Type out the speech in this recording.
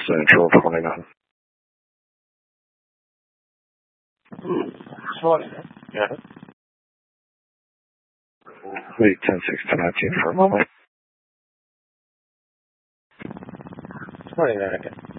Central 29. Morning. Yeah. Wait 10-6 to 19 for a moment. Morning, America.